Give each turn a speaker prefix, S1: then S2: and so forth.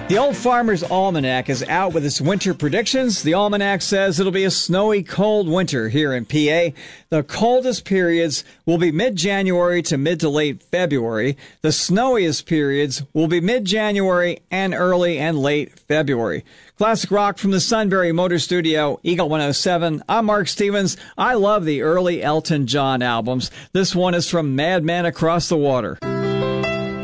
S1: The Old Farmer's Almanac is out with its winter predictions. The almanac says it'll be a snowy, cold winter here in PA. The coldest periods will be mid-January to mid to late February. The snowiest periods will be mid-January and early and late February. Classic rock from the Sunbury Motor Studio, Eagle 107. I'm Mark Stevens. I love the early Elton John albums. This one is from Madman Across the Water.